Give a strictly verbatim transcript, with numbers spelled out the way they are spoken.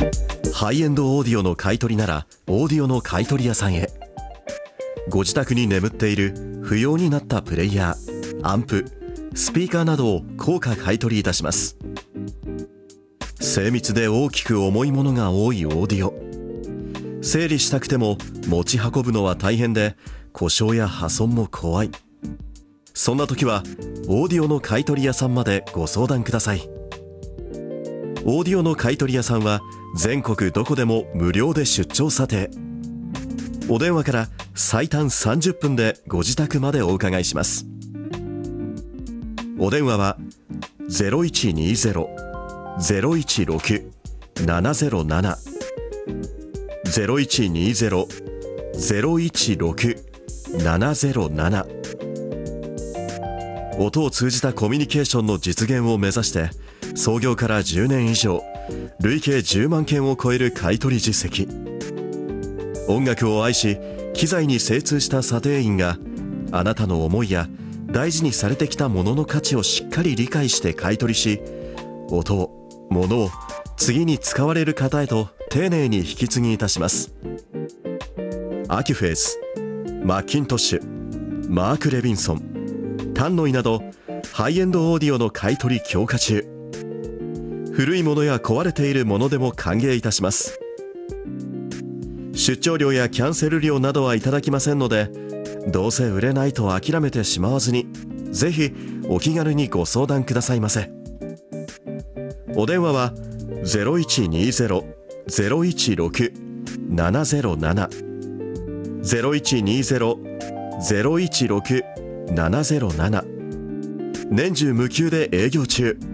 ハイエンドオーディオの買い取りならオーディオの買い取り屋さんへ。ご自宅に眠っている不要になったプレイヤー、アンプ、スピーカーなどを高価買い取りいたします。精密で大きく重いものが多いオーディオ、整理したくても持ち運ぶのは大変で故障や破損も怖い。そんな時はオーディオの買い取り屋さんまでご相談ください。オーディオの買い取り屋さんは全国どこでも無料で出張査定。お電話から最短さんじゅっぷんでご自宅までお伺いします。お電話は ゼロいちにゼロ ゼロいちろく ななゼロなな ゼロいちにゼロ ゼロいちろく ななゼロなな。音を通じたコミュニケーションの実現を目指して創業からじゅうねん以上、累計じゅうまんけんを超える買い取り実績。音楽を愛し機材に精通した査定員があなたの思いや大事にされてきたものの価値をしっかり理解して買い取りし、音を、物を次に使われる方へと丁寧に引き継ぎいたします。アキュフェーズ、マッキントッシュ、マーク・レビンソン、タンノイなどハイエンドオーディオの買い取り強化中。古いものや壊れているものでも歓迎いたします。出張料やキャンセル料などはいただきませんので、どうせ売れないと諦めてしまわずに、ぜひお気軽にご相談くださいませ。お電話は ゼロいちにゼロ ゼロいちろく ななゼロなな ゼロいちにゼロ ゼロいちろく ななゼロなな。年中無休で営業中。